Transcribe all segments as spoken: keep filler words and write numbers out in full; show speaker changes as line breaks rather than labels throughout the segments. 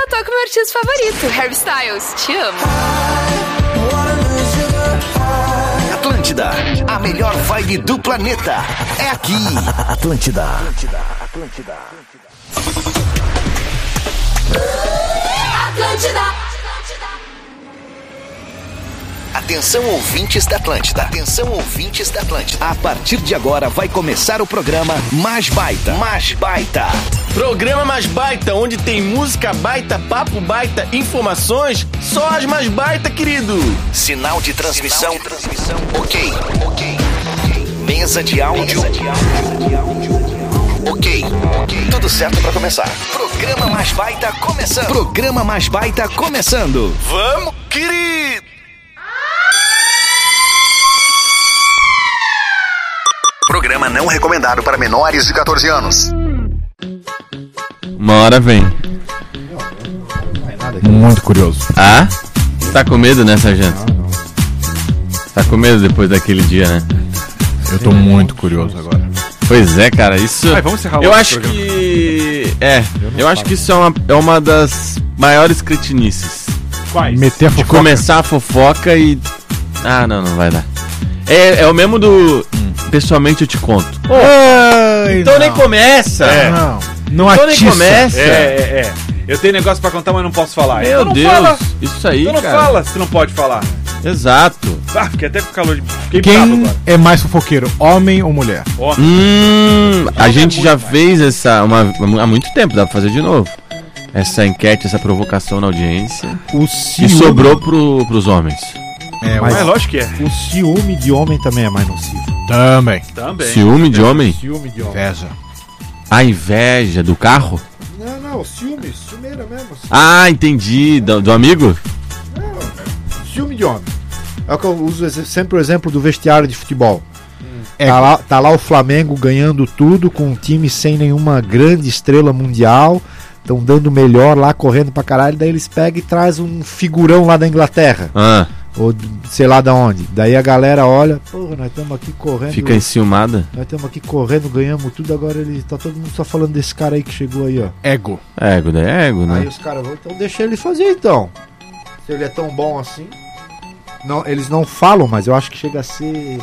eu tô com meu artista favorito, Harry Styles. Te amo.
Atlântida, a melhor vibe do planeta. É aqui. Atlântida. Atlântida. Atlântida. Atlântida. Atenção, ouvintes da Atlântida. Atenção, ouvintes da Atlântida. A partir de agora vai começar o programa Mais Baita. Mais Baita.
Programa Mais Baita, onde tem música baita, papo baita, informações, só as mais baita, querido.
Sinal de transmissão. Sinal de transmissão. Ok. Ok. Mesa de áudio. Mesa de áudio. Ok. Ok. Tudo certo pra começar. Programa Mais Baita começando. Programa Mais Baita começando. Vamos, querido. Programa não recomendado para menores de catorze anos.
Uma hora vem.
Muito curioso.
Ah? Tá com medo, né, sargento?
Não, não.
Tá com medo depois daquele dia, né?
Eu tô muito curioso agora.
Pois é, cara, isso...
Ai, vamos encerrar
eu
o
acho
programa.
que... É, eu, eu acho
falo.
que isso é uma, é uma das maiores cretinices.
Quais?
Meter a
De
fofoca.
começar a fofoca e... Ah, não, não vai dar. É, é o mesmo do... Pessoalmente eu te conto.
Ai,
Então
não.
nem começa.
É. Não, não
Então nem
atiça.
começa.
É, é, é. Eu tenho negócio pra contar, mas não posso falar.
Meu
então não
Deus,
fala.
isso aí,
Então não
cara.
fala se tu não pode falar.
Exato.
Ah, fiquei até com calor de... Fiquei bravo
Quem
agora.
é mais fofoqueiro, homem ou mulher?
Ó,
Hum, a
é
gente
muito
já
mais.
fez essa uma, há muito tempo, dá pra fazer de novo. Essa enquete, essa provocação na audiência.
O
E
ciúme,
sobrou pro, pros homens.
É,
mas é
mas
lógico que é.
O ciúme de homem também é mais nocivo.
também.
Também.
Ciúme de homem?
Ciúme de homem.
Inveja.
A inveja do carro?
Não, não, ciúme, ciumeira mesmo.
Ah, entendi. Do, do amigo?
Ciúme de homem. É o que eu uso exe- sempre o exemplo do vestiário de futebol.
É,
Tá lá, tá lá o Flamengo ganhando tudo com um time sem nenhuma grande estrela mundial. Estão dando o melhor lá, correndo pra caralho. Daí eles pegam e trazem um figurão lá da Inglaterra.
Ah,
Ou de- sei lá da onde. Daí a galera olha, porra, nós estamos aqui correndo.
fica enciumada.
Nós estamos aqui correndo, ganhamos tudo. Agora ele tá todo mundo só falando desse cara aí que chegou aí, ó.
ego.
Ego, é ego,
Aí
né?
os caras vão, então deixa ele fazer então. Se ele é tão bom assim. Não, eles não falam, mas eu acho que chega a ser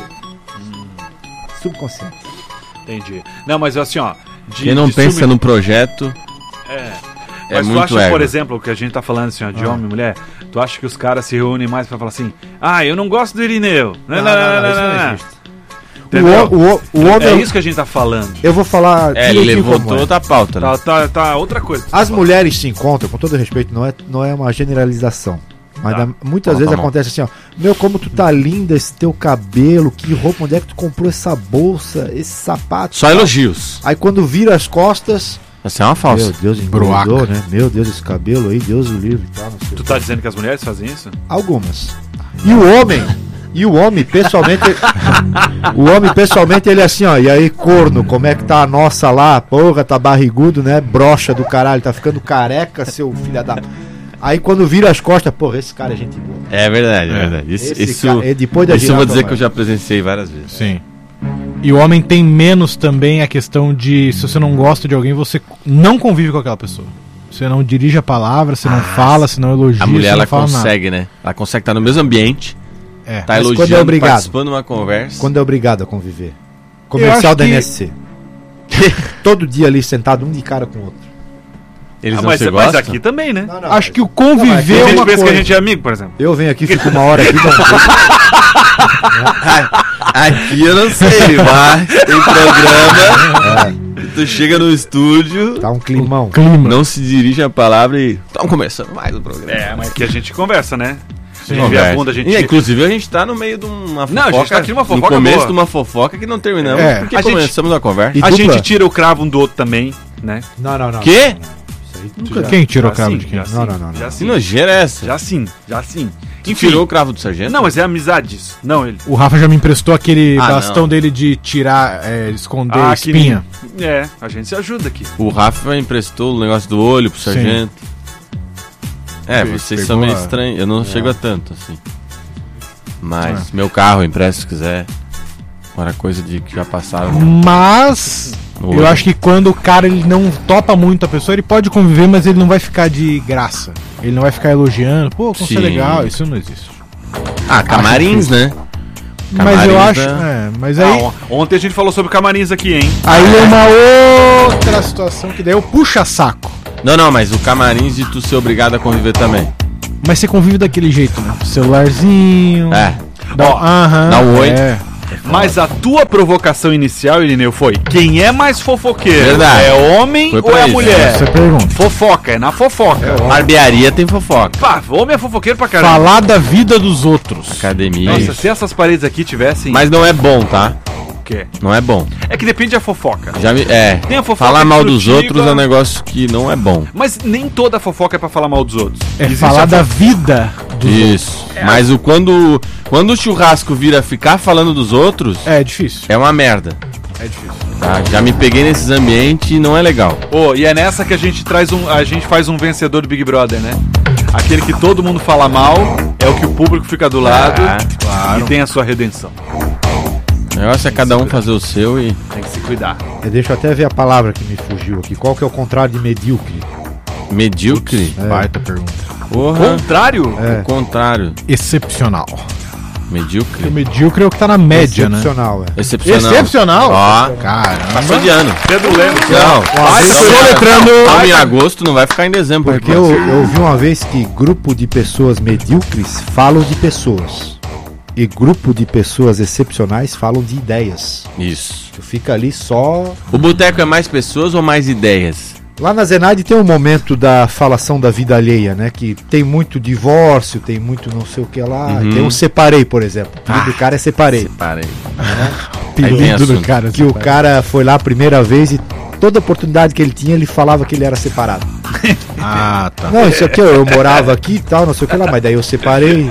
subconsciente.
Entendi. Não, mas assim, ó. De,
Quem não
de
pensa
ciúme-
no projeto
É.
é
Mas tu
muito
acha,
ego.
por exemplo, o que a gente tá falando assim, ó, de homem e mulher, tu acha que os caras se reúnem mais pra falar assim, ah, eu não gosto do Irineu. Não, não, não, não,
isso
não,
não
não.
existe.
Entendeu?
O, o, o homem.
É isso que a gente tá falando.
Eu vou falar.
É, ele
direitinho como
levantou
é.
outra pauta, né?
Tá, tá, tá outra coisa.
As mulheres se encontram, com todo respeito, não é, não é uma generalização. Mas
Tá.
da- muitas
Tá,
vezes
tá bom.
acontece assim, ó. Meu, como tu tá linda, esse teu cabelo, que roupa, onde é que tu comprou essa bolsa, esse sapato?
Só
tal.
elogios.
Aí quando vira as costas,
Essa é uma
meu
falsa.
Deus,
Broaca.
engordou, né? Meu Deus, esse cabelo aí, Deus o livre e tal, não sei.
Tu tá dizendo que as mulheres fazem isso?
Algumas. E o homem, e o homem, pessoalmente, o homem, pessoalmente, ele é assim, ó, e aí, corno, como é que tá a nossa lá? Porra, tá barrigudo, né? Brocha do caralho, tá ficando careca, seu filho da... Aí quando vira as costas, porra, esse cara é gente boa.
É verdade, é, verdade. Isso,
Esse
isso,
cara- é depois da
isso eu vou
girafa,
dizer que eu
vai.
já presenciei várias vezes.
Sim. E o homem tem menos também a questão de, se você não gosta de alguém, você não convive com aquela pessoa. Você não dirige a palavra, você não fala, você não elogia,
A mulher,
você
ela
não fala
consegue, né? Ela consegue estar no mesmo ambiente,
nada. É.
tá
Mas quando
elogiando,
é obrigado?
participando de uma conversa.
Quando é obrigado a conviver. Comercial
acho
da
que-
N S C. Todo dia ali sentado, um de cara com o outro.
Eles
Ah,
não
mas,
se
mas
gostam?
aqui também, né?
Não, não,
Acho que o
Não,
conviver
mas
A
é
gente
uma
pensa que a
coisa.
gente é amigo, por exemplo.
eu venho aqui, fico uma hora aqui, dou
Aqui eu não sei, mas tem programa.
um...
Tu chega no estúdio,
é, tá um climão.
Clima.
não se dirige a palavra e. Estamos começando mais o programa.
É, mas aqui a gente conversa, né? A gente vê
Conversa.
a bunda, a gente...
E, inclusive a gente tá no meio de uma fofoca.
Não, a gente tá aqui numa fofoca
No começo
boa.
de uma fofoca que não terminamos
É.
porque
A gente-
começamos a conversa.
E
A
dupla?
gente tira o cravo um do outro também, né?
Não, não, não.
Quê?
Isso aí tu
Nunca-
já-
Quem tirou
Já
o cravo
sim,
de quem?
já sim,
Não, não, não,
Já
não.
Que
sim,
nojeira é essa?
já sim, já sim.
Tu tirou o cravo do sargento?
Não, mas é amizade isso. Não, ele...
O Rafa já me emprestou aquele
Ah,
bastão
não.
dele de tirar, é, esconder
Ah, que
espinha.
nem- É, a gente se ajuda aqui.
O Rafa emprestou o negócio do olho pro sargento. É,
Pe-
vocês
pegou
são meio
a-
estranhos. Eu não chego a tanto, assim. Mas meu carro eu empresto se quiser. Agora coisa de que já passaram.
Mas Eu
Olho.
acho que quando o cara ele não topa muito a pessoa, ele pode conviver, mas ele não vai ficar de graça. Ele não vai ficar elogiando. Pô, como você é
Sim.
legal. Isso não existe.
Ah, camarins, né?
Mas
Camarins
eu acho.
da-
É, mas
Ah,
aí.
on- ontem a gente falou sobre camarins aqui, hein?
Aí é uma outra situação que daí eu puxa saco.
Não, não, mas o camarins de tu ser obrigado a conviver também.
Mas você convive daquele jeito, né? Celularzinho.
É.
Dá,
Ó,
aham,
dá um oi.
É.
Mas a tua provocação inicial, Irineu, foi: quem é mais fofoqueiro?
Verdade.
É homem
Foi
ou
pra
é a
isso.
mulher?
Essa é a pergunta.
Fofoca, é na fofoca.
Barbearia tem fofoca.
Pá, homem é fofoqueiro pra caramba.
Falar da vida dos outros.
Academia.
Nossa, se essas paredes aqui tivessem.
Mas não é bom, tá?
O quê?
Não é bom.
É que depende da fofoca.
Já me, é,
Tem a fofoca
falar mal dos
destrutiva.
outros é um negócio que não é bom.
Mas nem toda fofoca é pra falar mal dos outros.
É
Existe
falar
a
da
fo-
vida dos outros.
Isso. Mas o quando quando o churrasco vira ficar falando dos outros,
É difícil.
é uma merda.
É difícil.
Tá? Já me peguei nesses ambientes e não é legal.
Ô, e é nessa que a gente traz um. A gente faz um vencedor do Big Brother, né? Aquele que todo mundo fala mal, é o que o público fica do lado e tem a sua redenção.
O negócio é cada um fazer o seu e.
Tem que se cuidar.
É, deixa eu até ver a palavra que me fugiu aqui. Qual que é o contrário de medíocre?
Medíocre?
É.
Baita pergunta.
Porra.
Contrário?
É.
O contrário.
Excepcional. O
Medíocre?
medíocre é o que tá na média, né?
Excepcional, é.
Excepcional.
Excepcional?
Ó,
Caramba.
passou de ano.
Pedro Lemos.
Não,
Vai,
só
Pedro.
soletrando. Estamos em agosto, não vai ficar em dezembro.
Porque eu, eu vi uma vez que grupo de pessoas medíocres falam de pessoas. E grupo de pessoas excepcionais falam de ideias.
Isso.
Tu fica ali só.
O boteco é mais pessoas ou mais ideias?
Lá na Zenaide tem um momento da falação da vida alheia, né? Que tem muito divórcio, tem muito não sei o que lá.
Uhum.
Tem um separei, por exemplo. O apelido do cara é separei.
Parei.
Apelido
Aí tem
do
assunto.
cara.
Que o cara foi lá a primeira vez e toda oportunidade que ele tinha, ele falava que ele era separado.
Ah, tá.
Não, isso aqui eu, eu morava aqui e tal, não sei o que lá, mas daí eu separei.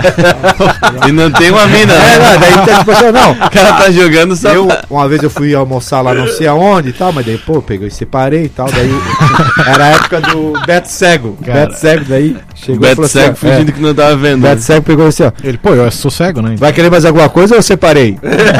E não tem uma mina,
É,
né?
não, daí tá, tipo assim, não.
O cara tá jogando só.
Eu, uma vez eu fui almoçar lá não sei aonde e tal, mas daí, pô, peguei e separei e tal, daí era a época do Beto Cego.
Cara.
Beto Cego daí chegou e
Beto
falou
cego
assim, ó,
fingindo que não tava vendo.
é, Beto Cego pegou assim, ó,
Ele, pô, eu sou cego, né?
vai querer mais alguma coisa ou eu separei?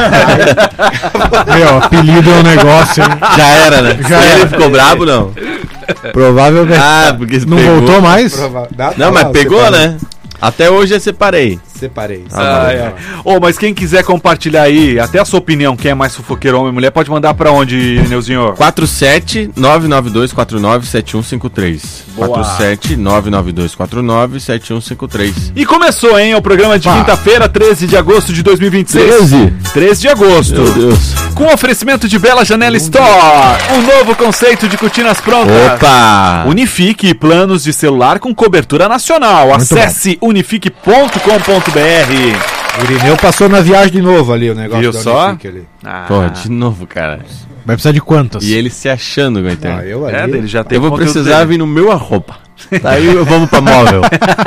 Meu, apelido é um negócio, hein?
Já era, né?
Já
Ele
era.
ficou brabo, não?
Provavelmente.
Ah, porque
Não
pegou.
voltou mais?
Prova- Dá-
Não,
tá
mas
lá,
pegou,
separei.
né? Até hoje eu separei.
Separei.
Ai, ai. Ô, mas quem quiser compartilhar aí, até a sua opinião, quem é mais fofoqueiro, homem ou mulher, pode mandar pra onde, Neuzinho?
quatro sete nove nove dois quatro nove sete um cinco três.
Boa.
quatro sete nove nove dois quatro nove sete um cinco três.
E começou, hein, o programa de
Pá.
quinta-feira, treze de agosto de dois mil e vinte e seis.
treze?
treze de agosto.
Meu Deus.
Com oferecimento de Bela Janela Store. Um novo conceito de cortinas prontas.
Opa!
Unifique planos de celular com cobertura nacional. Acesse unifique ponto com ponto br.
O Irineu passou na viagem de novo ali o negócio
Viu
da
só?
Unifique ali.
Ah,
Pô, de novo, cara.
Vai precisar de quantas?
E ele se achando,
Ah,
Gaetan.
eu
é,
ali.
dele já tem
Eu vou
conteúdo
precisar
dele.
vir no meu arroba. Daí vamos pra móvel.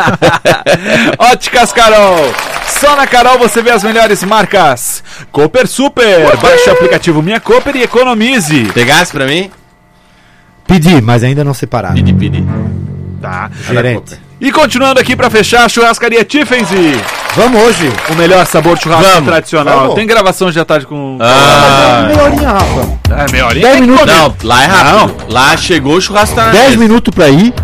Óticas Carol. Só na Carol você vê as melhores marcas. Cooper Super. Baixe o aplicativo Minha Cooper e economize.
Pegasse pra mim?
Pedi, mas ainda não separaram.
Pedi, pedi.
Tá.
Gerente.
E continuando aqui pra fechar, a churrascaria Tiffany.
Vamos hoje.
O melhor sabor de churrasco
Vamos.
tradicional.
Vamos.
Tem gravação de à tarde com...
Ah,
Meia horinha, Rafa.
É, meia horinha.
Dez
Tem que
minutos.
comer.
não, lá é rápido. Lá chegou o churrasco tá na
dez
mesa.
minutos pra ir.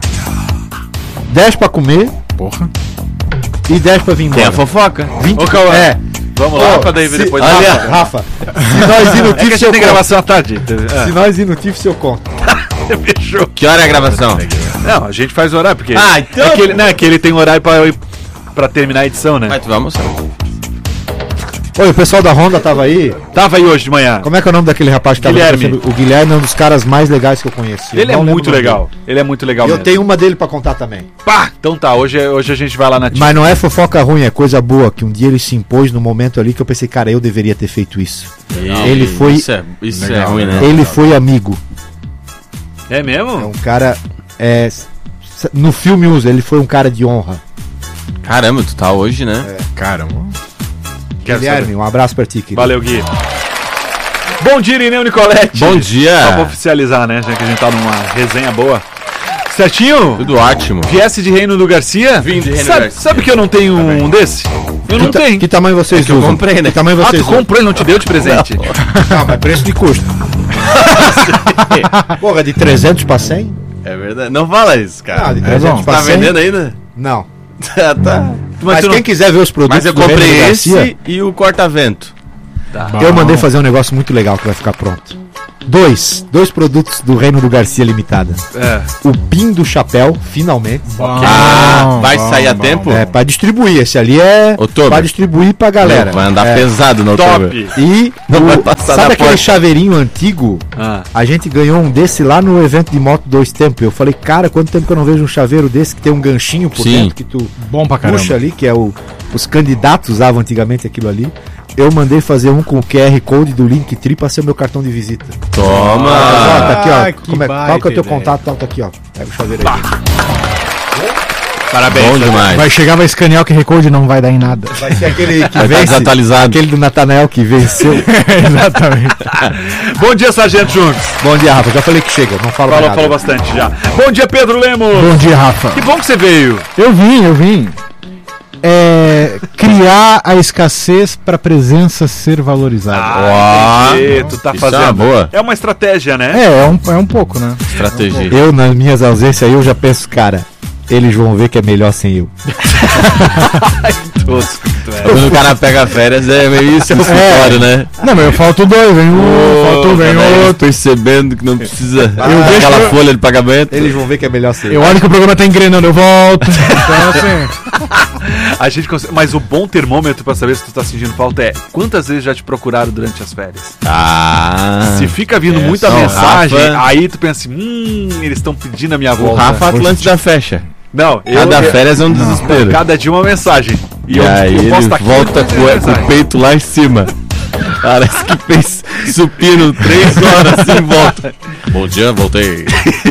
dez pra comer.
Porra.
E dez pra vir
Tem
embora.
a fofoca.
vinte
Ô, Cauã.
É.
Vamos lá
Ô,
pra daí
se-
depois.
Olha,
Rafa.
Rafa, se nós ir no
É que a
Tiff,
gente
eu
tem
conto.
gravação à tarde.
Se nós ir no Tiff, eu conto.
Fechou.
Que hora é a gravação?
Não, a gente faz horário, porque...
Ah, então-
É que ele, não, é que ele tem horário pra, pra terminar a edição, né?
Mas tu vai almoçar.
Oi, o pessoal da Honda tava aí.
Tava aí hoje de manhã.
Como é que é o nome daquele rapaz que tava
Guilherme.
conversando? O Guilherme é um dos caras mais legais que eu conheço. Eu
Ele é
não lembro
muito
o nome
legal. Ele é muito legal
dele. Eu
mesmo.
tenho uma dele pra contar também.
Pá! Então tá, hoje, é- hoje a gente vai lá na Tiffany.
Mas não é fofoca ruim, é coisa boa. Que um dia ele se impôs no momento ali que eu pensei, cara, eu deveria ter feito isso. Ele foi-
Isso é, isso é
Legal,
ruim, né?
Ele foi amigo.
É
É
mesmo?
um cara. É, s- no filme usa, ele foi um cara de honra.
Caramba, tu tá hoje, né?
Caramba.
Quero
Guilherme, um abraço pra ti, querido.
Valeu, Gui. Bom dia, Irineu Nicolete.
Bom dia.
Só pra oficializar, né? Já que a gente tá numa resenha boa. Certinho?
Tudo ótimo.
Viesse de Reino do Garcia?
Vim de Reino do
sabe,
Garcia.
sabe que eu não tenho um desse? Eu não
Que, ta-
tenho.
que tamanho vocês
É que eu
usam?
comprei, né?
Que tamanho
Ah,
vocês
tu comprou, ele não te deu de presente?
usam? Não, mas preço de custo. Porra, de trezentos pra cem?
É verdade. Não fala isso, cara.
Ah, de
É
trezentos
bom.
pra
Tá
cem?
vendendo ainda?
Não.
Tá, tá.
Mas,
tu
quem
não-
quiser ver os produtos
Mas eu
do Reino do
comprei
Garcia,
esse e o corta-vento.
eu mandei fazer um negócio muito legal que vai ficar pronto. Dois. Dois produtos do Reino do Garcia Limitada.
É.
O pin do chapéu, finalmente.
Ah, vai
bom,
sair a
bom.
tempo?
É, pra distribuir. Esse ali é
Outubro.
pra distribuir pra galera.
Vai andar
É.
pesado no outubro.
Top!
E
Não
o-
vai passar
sabe
na
aquele
porta.
chaveirinho antigo?
Ah.
A gente ganhou um desse lá no evento de moto dois tempos. Eu falei, cara, quanto tempo que eu não vejo um chaveiro desse que tem um ganchinho por
Sim.
dentro que tu
Bom pra caramba.
puxa ali, que é o os candidatos usavam antigamente aquilo ali. Eu mandei fazer um com o Q R Code do Linktree pra ser o meu cartão de visita.
Toma!
Ó, tá aqui, ó.
Ah, que
Como é, qual que é o
baita
teu
ideia.
contato? Tal, tá aqui, ó. Pega o chaveiro aí.
Parabéns.
Bom demais.
Vai chegar, vai escanear o Q R Code e não vai dar em nada.
Vai ser aquele que
Vai estar
vence,
desatualizado.
aquele do Natanael que venceu.
Exatamente.
Bom dia, Sargento Junks.
Bom dia, Rafa. Já falei que chega, não falo
Falou,
mais
falou
nada.
bastante já. Bom dia, Pedro Lemos.
Bom dia, Rafa.
Que bom que você veio.
Eu vim, eu vim. É, criar a escassez para a presença ser valorizada.
Ah, entendi. Tu tá
Isso é
fazendo.
uma boa.
É uma estratégia, né?
É, é um, é um pouco, né?
Estratégia.
Eu, nas minhas ausências aí, eu já penso, cara, eles vão ver que é melhor sem eu.
Tosco que tu é.
Quando o cara pega férias, é meio isso no escritório, né?
Não, mas eu falto dois, vem um, faltou, vem
Daí eles
outro.
percebendo que não precisa
Eu deixo
aquela
eu-
folha de pagamento.
Eles vão ver que é melhor sem
Eu olho que o programa tá engrenando, eu volto. Então, assim.
A gente consegue... Mas o bom termômetro pra saber se tu tá sentindo falta é quantas vezes já te procuraram durante as férias.
Ah.
Se fica vindo
é,
muita
só o
mensagem,
Rafa-
aí tu pensa assim, hum, eles estão pedindo a minha
O
volta.
Rafa Atlântida fecha.
Não, eu...
Cada
eu-
férias é um desespero.
Cada dia uma mensagem.
E aí ele
posso tá
volta
aqui,
com,
eu
o-
posso
com o
mensagem.
peito lá em cima. Parece que fez supino três horas assim em volta. Bom dia, voltei.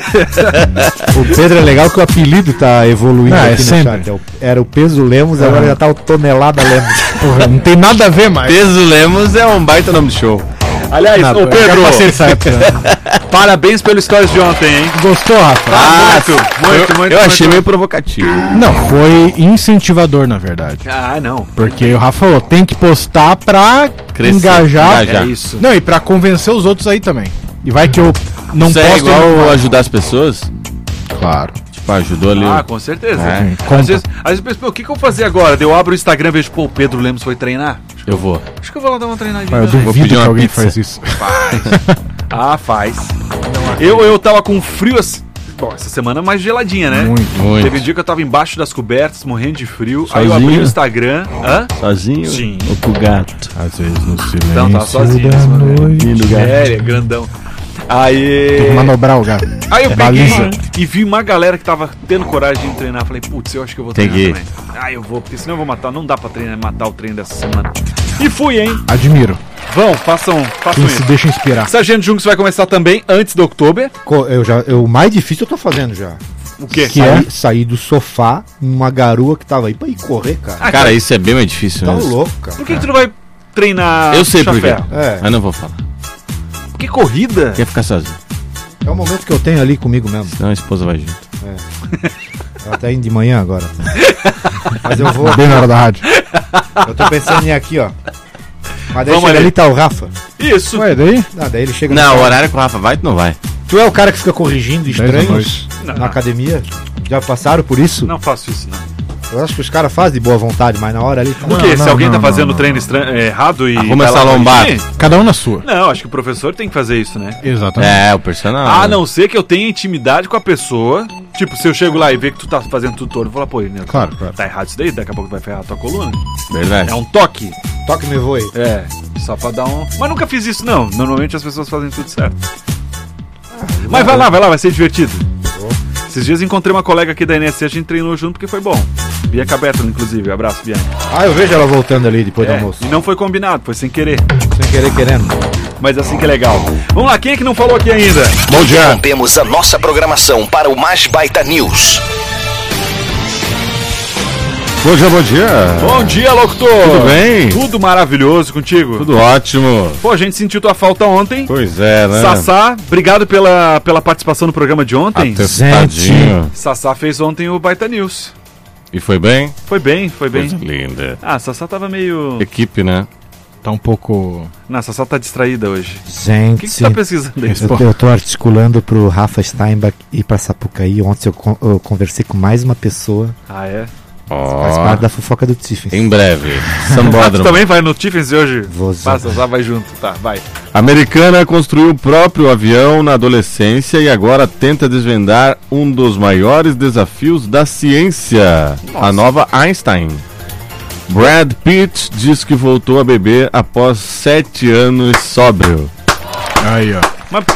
O Pedro é legal que o apelido tá evoluindo
Ah, é
aqui no
sempre.
chat. É o- Era o Peso Lemos, agora já tá o Tonelada Lemos.
Porra, não tem nada a ver mais.
Peso Lemos é um baita nome de show.
Aliás,
Nada,
ô
eu já
Pedro,
passei essa época.
parabéns pelo stories de ontem, hein?
Gostou, Rafa?
Ah, muito,
eu,
muito, muito,
eu achei
muito.
meio provocativo.
Não, foi incentivador, na verdade.
Ah, não.
Porque o Rafa falou, tem que postar pra
Crescer,
engajar.
engajar.
É isso.
Não, e pra convencer os outros aí também. E vai que eu não
Isso
posto...
é igual
eu-
ajudar as pessoas?
Claro.
Tipo, ajudou ali.
Ah, com certeza.
É,
conta.
Às vezes, às vezes eu penso, pô, o que, que eu vou fazer agora? Daí eu abro o Instagram e vejo, pô, o Pedro Lemos foi treinar.
Eu vou.
Acho que eu vou lá dar uma treinadinha.
Eu
né?
duvido
pedir
que
uma
alguém
pizza.
faz isso.
Ah, faz. Eu, eu tava com frio assim. Bom, essa semana mais geladinha, né?
Muito.
Muito.
Teve um dia que eu tava embaixo das cobertas, morrendo de frio. Aí eu
Sozinho?
abri o Instagram. Hã?
Sozinho?
Sim.
Ou com o gato?
Às vezes no silêncio
Não, tava sozinho
da
nesse momento.
noite.
Lindo gato.
É, ele é grandão. Aí.
Tem que manobrar o gato.
Aí eu
É
peguei
baliza.
e vi uma galera que tava tendo coragem de treinar. Falei, putz, eu acho que eu vou
Tem
treinar
que ir.
também. Ah, eu vou, porque senão eu vou matar. Não dá pra treinar, matar o treino dessa semana. E fui, hein?
Admiro.
Vão, façam, façam
Quem
isso.
se deixa inspirar.
Sargento Junks vai começar também antes de outubro.
Co- Eu já, eu, o mais difícil eu tô fazendo já.
O quê?
Que
Saí,
é?
saí do sofá, numa garoa que tava aí pra ir correr, cara.
Ah,
Cara, isso é bem mais difícil
Tá
mesmo.
louco, cara.
Por que, que tu não vai treinar
Eu sei por quê.
chafé?
É,
Mas não vou falar.
Porque corrida?
Quer ficar sozinho.
é o momento que eu tenho ali comigo mesmo.
Senão a esposa vai junto.
Ela tá indo de manhã agora. Mas eu vou.
Bem na hora da rádio.
Eu tô pensando em ir aqui, ó. Mas daí
Vamos
chega
ali.
ali tá o Rafa.
Isso.
Ué, daí?
Ah, daí ele chega
Não,
no-
o horário que o Rafa vai, tu não vai.
Tu é o cara que fica corrigindo
Dez da
estranhos
noite.
Não,
na
não.
academia? Já passaram por isso?
Não faço isso, não.
Eu acho que os caras fazem de boa vontade, mas na hora ali.
Por quê?
Não,
Se
não,
alguém tá
não,
fazendo
não,
treino estran- é, errado e.
Arruma
vai
essa
lá
lombar.
corrigir?
Cada um na sua.
Não, acho que o professor tem que fazer isso, né?
Exatamente.
É, o personal.
A não ser que eu tenha intimidade com a pessoa. Tipo, se eu chego lá e ver que tu tá fazendo tudo todo, eu vou falar, pô, né,
Claro, claro.
tá errado isso daí, daqui a pouco tu vai ferrar a tua coluna.
Verdade.
É um toque.
Toque me voe.
É, só pra dar um. Mas nunca fiz isso, não. Normalmente as pessoas fazem tudo certo. Mas vai lá, vai lá, vai ser divertido. Esses dias encontrei uma colega aqui da N S C, a gente treinou junto porque foi bom. Bianca Beto, inclusive. Abraço, Bianca.
Ah, eu vejo ela voltando ali depois do
É,
almoço.
e não foi combinado, foi sem querer.
Sem querer, querendo.
Mas assim que é legal. Vamos lá, quem é que não falou aqui ainda?
Bom dia.
Interrompemos a nossa programação para o Mais Baita News.
Bom dia, bom dia.
Bom dia, locutor!
Tudo bem?
Tudo maravilhoso contigo?
Tudo ótimo.
Pô, a gente sentiu tua falta ontem.
Pois é, né?
Sassá, obrigado pela, pela participação no programa de ontem.
Atestadinho.
Sassá fez ontem o Baita News.
E foi bem?
Foi bem, foi bem.
Coisa linda.
Ah, Sassá tava meio.
Equipe, né?
Tá um pouco...
Não, a Sassá tá distraída hoje.
Gente,
O que, que você tá pesquisando aí?
eu, eu tô articulando pro Rafa Steinbach ir pra Sapucaí. Ontem eu, con- eu conversei com mais uma pessoa.
Ah, é?
Faz
Ó,
parte da fofoca do Tiffins.
em breve.
Ah, tu
Sambódromo.
também vai no Tiffins hoje?
Vou
Passa, Sassá vai junto. Tá, vai.
Americana construiu o próprio avião na adolescência e agora tenta desvendar um dos maiores desafios da ciência, a nova Einstein. Brad Pitt diz que voltou a beber após sete anos sóbrio.
Aí, ó.
Mas,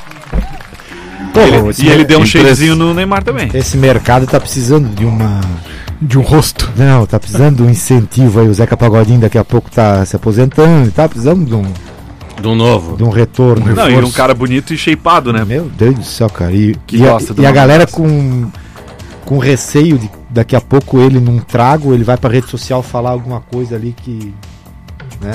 Pô,
ele,
esse,
e ele deu um
Impress-
shadezinho no Neymar também.
esse mercado tá precisando de uma.
De um rosto.
Não, tá precisando de um incentivo aí. O Zeca Pagodinho daqui a pouco tá se aposentando. Tá precisando de um,
Do novo.
de um retorno.
Não, e um cara bonito e shapeado, né?
Meu Deus do céu, cara. E,
Que
e a,
gosta do
e a
nome
galera
dessa.
com, com receio de daqui a pouco ele num trago, ele vai pra rede social falar alguma coisa ali que. Né?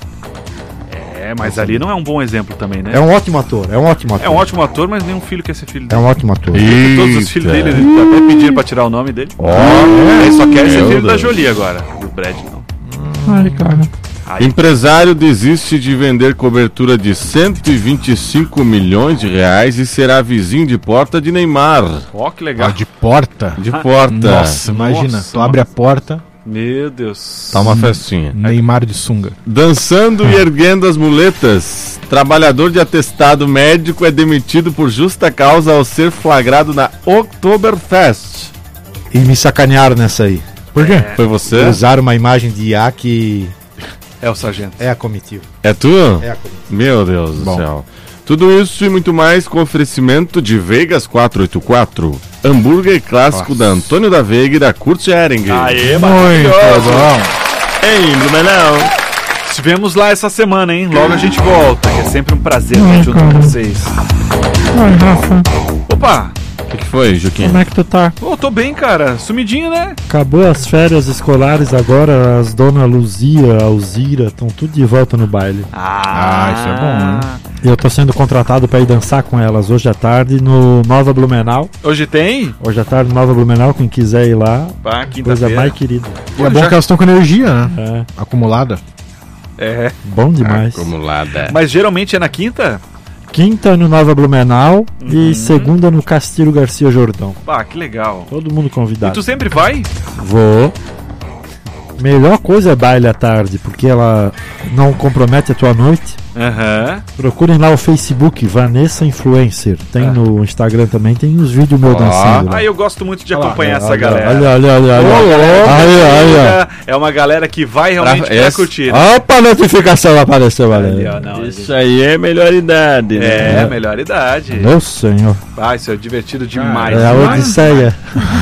É, mas ali não é um bom exemplo também, né?
É um ótimo ator, é um ótimo ator.
É um ótimo ator, mas nenhum filho quer ser filho
É
dele.
um ótimo ator.
E-
Todos os filhos
Eita.
dele, ele até pediram pra tirar o nome dele.
Ó,
Ele só quer ser
meu
filho da
Deus.
Jolie agora. E o Brad não.
Ai, cara.
Aí,
Empresário desiste de vender cobertura de cento e vinte e cinco milhões de reais e será vizinho de porta de Neymar.
ó, que
Ó,
legal.
de porta.
De porta.
Nossa, imagina.
Nossa,
tu abre a porta,
Meu Deus.
Tá uma festinha.
Neymar de sunga.
Dançando e erguendo as muletas. Trabalhador de atestado médico é demitido por justa causa ao ser flagrado na Oktoberfest.
E me sacanearam nessa aí.
Por quê?
Foi você?
Usaram uma imagem de I A que
É o sargento.
é a comitiva.
É tu?
É a comitiva.
Meu Deus do
Bom.
céu. Tudo isso e muito mais com oferecimento de Vegas quatrocentos e oitenta e quatro. Hambúrguer clássico da Antônio da Veiga e da Kurt Hering.
Aê,
Muito
maravilhoso.
bom.
Em Blumenau.
Estivemos lá essa semana, hein? Logo a gente volta, que é sempre um prazer estar junto com vocês.
Oi, Rafa,
Opa!
O que, que foi, Juquinha?
como é que tu tá?
Ô, tô bem, cara. Sumidinho, né?
Acabou as férias escolares agora, as dona Luzia, a Alzira, estão tudo de volta no baile.
Ah, isso é bom, né?
E eu tô sendo contratado pra ir dançar com elas hoje à tarde no Nova Blumenau.
Hoje tem?
Hoje à tarde no Nova Blumenau, quem quiser ir lá,
Pá,
coisa
quinta-feira.
mais querida.
E é bom
Já-
que elas estão com energia, né?
É,
Acumulada.
É.
bom demais.
Acumulada.
Mas geralmente é na quinta?
Quinta no Nova Blumenau
Uhum.
e segunda no Castilho Garcia Jordão.
Pá, que legal.
Todo mundo
E
convidado.
tu sempre vai?
Vou. Melhor coisa é baile à tarde, porque ela não compromete a tua noite.
Aham.
Procurem lá o Facebook, Vanessa Influencer. Tem
Ah.
no Instagram também, tem uns vídeos meus dançando. lá.
Ah, eu gosto muito de
Olha lá,
acompanhar essa
olha,
galera.
Olha, olha, olha, olha. Aí, aí,
É uma galera que vai realmente
Pra-
pra
essa-
curtir.
ó. Opa, a notificação apareceu,
Ali, ó,
galera.
não,
Isso aí é melhor idade,
É,
né?
melhor idade.
Meu senhor.
Ah, isso é divertido demais.
É a
demais.
Odisseia.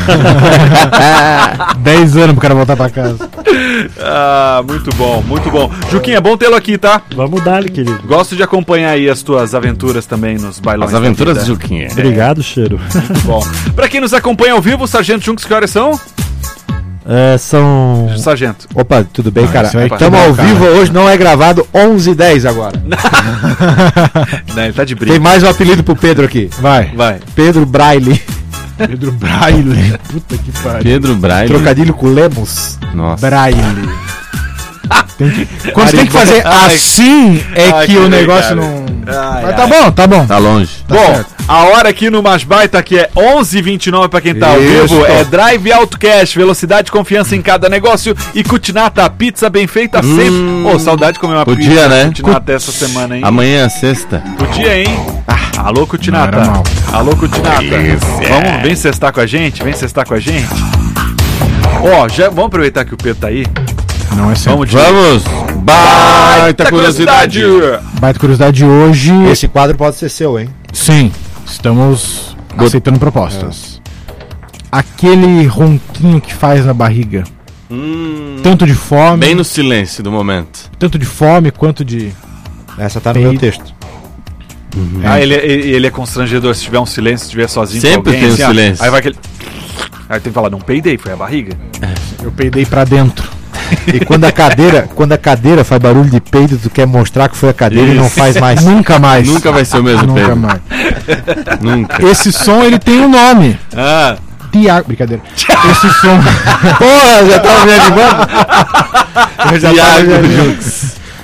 dez anos pro cara voltar pra casa.
Ah, muito bom, muito bom. Juquinha, é bom tê-lo aqui, tá?
Vamos dar-lhe, querido.
Gosto de acompanhar aí as tuas aventuras também nos bailões.
As aventuras
da
de
vida.
Juquinha.
Obrigado, cheiro.
Muito bom. Pra quem nos acompanha ao vivo, Sargento Junks, que horas são?
É, são.
Sargento.
Opa, tudo bem,
Ah,
cara?
isso aí
Estamos
que
ao
bom, cara.
vivo, hoje não é gravado, onze e dez agora.
Não, ele tá de
Tem
brinco.
mais um apelido pro Pedro aqui.
Vai.
Vai.
Pedro Braille.
Pedro Braille. Puta que pariu.
Pedro Braille.
Trocadilho com Lemos.
Nossa.
Braille. Tem que- Quando você tem que fazer
Ai.
assim, é
Ai,
que
que
o
legal.
negócio não.
Ai,
Mas tá
ai.
bom, tá bom.
Tá longe.
Tá
Bom,
certo.
a hora aqui no Mais Baita, que é onze e vinte e nove pra quem tá ao
Isso.
vivo, é Drive Auto Cash, velocidade e confiança em cada negócio. E Cutinata, a pizza bem feita sempre. Ô, saudade de comer uma
Podia,
pizza
né?
Cutinata essa semana, hein?
Amanhã é sexta.
Podia, hein? Ah, alô, Cutinata.
Não era mal.
Alô, Cutinata. Vamos, vem cestar com a gente? Vem cestar com a gente? Ó, já vamos aproveitar que o Pedro tá aí.
Não é sempre.
Vamos de
Vamos! Baita
Baita
curiosidade!
Baita curiosidade de hoje.
Esse quadro pode ser seu, hein?
Sim, estamos aceitando propostas. Aquele ronquinho que faz na barriga.
Hum,
Tanto de fome.
bem no silêncio do momento.
Tanto de fome quanto de.
Essa tá no
Peido.
meu texto.
Ah, ele, ele ele é constrangedor se tiver um silêncio, se estiver sozinho
Sempre
com alguém.
tem um
assim, ó.
silêncio.
Aí vai aquele... Aí tem que falar, não peidei, foi a barriga.
Eu peidei pra dentro.
E quando a cadeira, quando a cadeira faz barulho de peido, tu quer mostrar que foi a cadeira e não
Isso.
faz mais.
Nunca mais.
Nunca vai ser o mesmo
Nunca
Pedro.
mais.
Nunca.
Esse som ele tem um nome.
Ah,
Tiago. Brincadeira. Esse som.
Porra, já tava me animando. Eu já tava me
Tiago
animando.
Junks.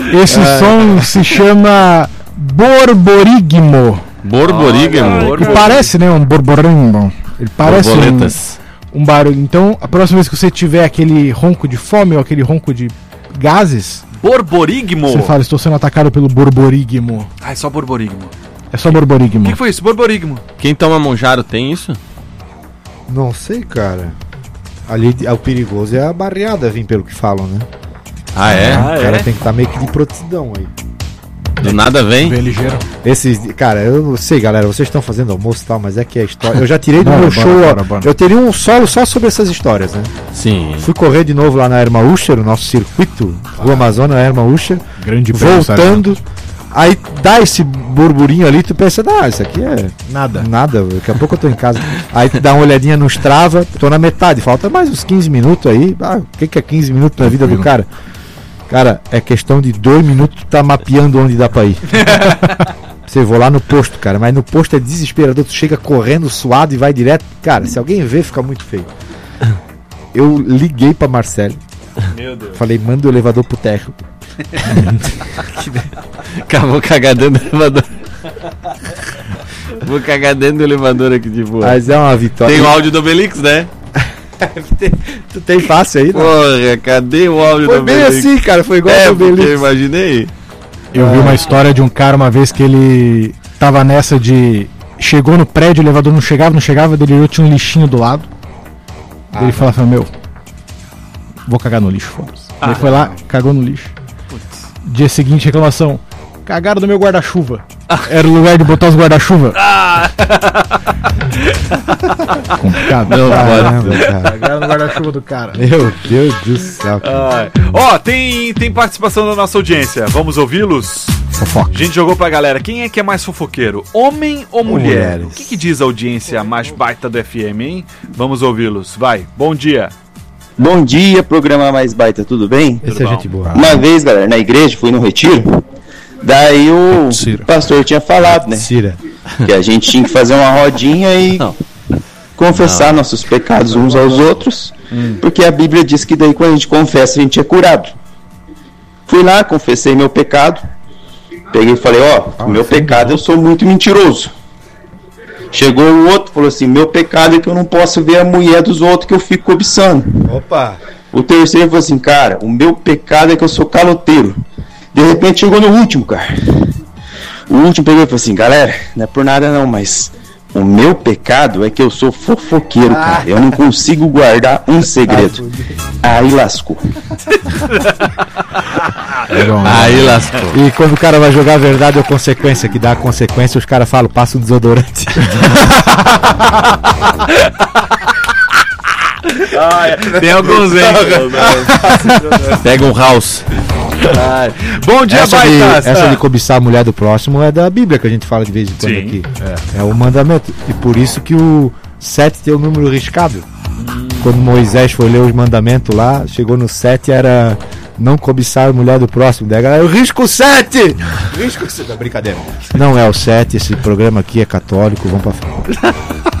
Esse som se chama borborigmo.
Borborigmo.
Que parece, né? Um borborigmo. Ele parece um,
Borboletas.
um barulho. Então, a próxima vez que você tiver aquele ronco de fome ou aquele ronco de gases,
Borborigmo?
você fala, estou sendo atacado pelo borborigmo.
Ah, é só borborigmo.
É só borborigmo.
O que, que foi isso? Borborigmo.
Quem toma Monjaro tem isso?
Não sei, cara. Ali é o perigoso é a barreada, vir pelo que falam, né?
Ah, é?
Ah,
O cara
é?
tem que estar meio que de prontidão aí.
Do nada vem?
Bem ligeiro.
Esses, cara, eu não sei, galera, vocês estão fazendo almoço e tal, mas é que a história. Eu já tirei do
Bora,
meu
bora,
show.
bora,
ó,
bora.
Eu teria um solo só sobre essas histórias, né?
Sim.
Fui correr de novo lá na Erma Usher, o nosso circuito, Rua Amazônia, Erma Usher,
Grande prêmio,
voltando. Aí dá esse burburinho ali, tu pensa, ah, isso aqui é
Nada.
nada, daqui a pouco eu tô em casa. Aí tu dá uma olhadinha nos Strava, tô na metade, falta mais uns quinze minutos aí. Ah, o que, que é quinze minutos na vida do cara? Cara, é questão de dois minutos tu tá mapeando onde dá pra ir. Você vou lá no posto, cara, mas no posto é desesperador, tu chega correndo, suado e vai direto. Cara, se alguém ver, fica muito feio. Eu liguei pra Marcelo,
Meu Deus.
falei, manda o elevador pro térreo.
Vou cagar dentro do elevador. Vou cagar dentro do elevador aqui de boa.
Mas é uma vitória.
Tem o áudio do Obelix, né?
Tu tem fácil aí, né?
Porra, cadê o áudio
Foi
do
bem
Obelix?
assim, cara, foi igual
É,
ao
porque eu
Belix.
imaginei.
Eu vi uma história de um cara uma vez que ele tava nessa de. Chegou no prédio, o elevador não chegava, não chegava, dele eu tinha um lixinho do lado.
Ah,
Ele falava, meu, vou cagar no lixo, foda-se.
Ah,
ele foi lá, cagou no lixo. Dia seguinte, reclamação. Cagaram no meu guarda-chuva. Era o lugar de botar os guarda-chuva. Complicado.
Não,
Caramba, cara.
Cagaram no guarda-chuva do cara.
Meu Deus do céu, cara.
Ai. Ó, tem, tem participação da nossa audiência. Vamos ouvi-los?
Fofoca.
A gente jogou pra galera. Quem é que é mais fofoqueiro? Homem ou mulher?
Mulheres.
O que, que diz a audiência mais baita do F M, hein? Vamos ouvi-los. Vai. Bom dia.
Bom dia, programa Mais Baita, tudo bem?
Esse é
bom.
gente boa.
Uma vez, galera, na igreja, fui no retiro, daí o pastor tinha falado, né,
Tira.
que a gente tinha que fazer uma rodinha e confessar nossos pecados uns aos outros, porque a Bíblia diz que daí quando a gente confessa, a gente é curado. Fui lá, confessei meu pecado, peguei e falei, ó, o meu pecado, eu sou muito mentiroso. Chegou o outro, falou assim, meu pecado é que eu não posso ver a mulher dos outros que eu fico cobiçando.
Opa!
O terceiro falou assim, cara, o meu pecado é que eu sou caloteiro. De repente chegou no último, cara. O último pegou e falou assim, galera, não é por nada não, mas o meu pecado é que eu sou fofoqueiro, cara. Eu não consigo guardar um segredo. Aí lascou.
Aí lascou.
E quando o cara vai jogar a verdade ou consequência, que dá a consequência, os caras falam, passa um desodorante.
Tem alguns, hein?
Pega um house.
Bom dia,
Essa de,
baitas.
essa de cobiçar a mulher do próximo é da Bíblia que a gente fala de vez em quando
Sim,
aqui. É. o mandamento. E por isso que o sete tem o número riscado. Quando Moisés foi ler os mandamentos lá, chegou no sete, era não cobiçar a mulher do próximo. Daí a galera, eu risco sete! Risco sete! Não, brincadeira. Não é o sete, esse programa aqui é católico, vamos pra frente.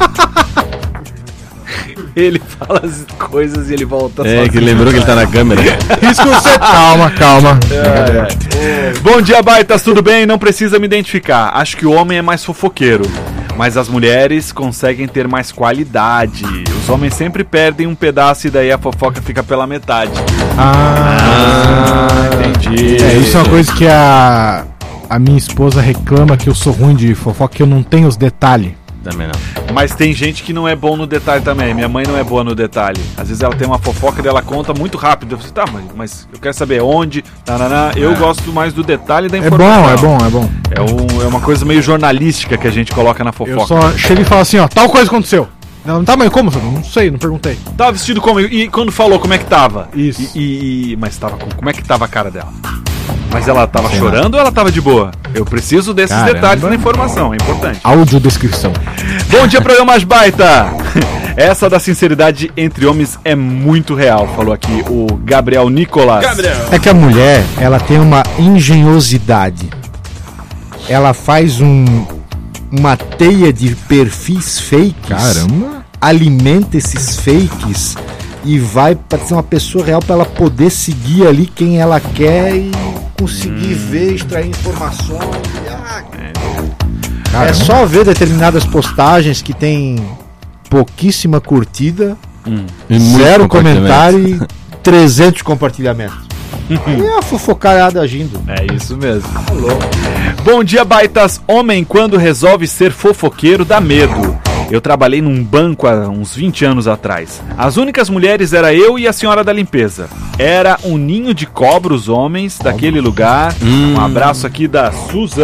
Ele fala as coisas e ele volta
É, que lembrou que ele tá na câmera.
Risco você. Calma, calma.
Bom dia, baitas, tudo bem? Não precisa me identificar. Acho que o homem é mais fofoqueiro, mas as mulheres conseguem ter mais qualidade. Os homens sempre perdem um pedaço e daí a fofoca fica pela metade.
Ah,
entendi.
É, isso é uma coisa que a, a minha esposa reclama, que eu sou ruim de fofoca, que eu não tenho os detalhes.
Também não.
Mas tem gente que não é bom no detalhe também. Minha mãe não é boa no detalhe. Às vezes ela tem uma fofoca e ela conta muito rápido. Eu falo, tá, mas, mas eu quero saber onde. Taraná. Eu
É.
gosto mais do detalhe da
É
informação.
bom, é bom, é bom.
É, um, é uma coisa meio jornalística que a gente coloca na fofoca.
Eu só chego e falo assim, ó, tal coisa aconteceu. Ela não tá, mas como? Não sei, não perguntei.
Tava vestido como? E quando falou, como é que tava?
Isso.
E, e- e- mas tava com, como é que tava a cara dela? Mas ela tava chorando ou ela tava de boa? Eu preciso desses
Caramba.
detalhes da informação, é importante.
Audiodescrição.
Bom dia, programa mais baita! Essa da sinceridade entre homens é muito real, falou aqui o Gabriel Nicolas.
É que a mulher, ela tem uma engenhosidade. Ela faz um uma teia de perfis fakes.
Caramba.
Alimenta esses fakes e vai para ser uma pessoa real para ela poder seguir ali quem ela quer e conseguir
Hum.
ver, extrair informações. Ah,
Caramba.
é só ver determinadas postagens que tem pouquíssima curtida,
E muito
zero
compartilhamento.
comentário e trezentos compartilhamentos. E a fofocaiada agindo.
É isso mesmo. Bom dia, baitas. Homem, quando resolve ser fofoqueiro, dá medo. Eu trabalhei num banco há uns vinte anos atrás. As únicas mulheres era eu e a senhora da limpeza. Era um ninho de cobra os homens daquele lugar. Um abraço aqui da Suzana.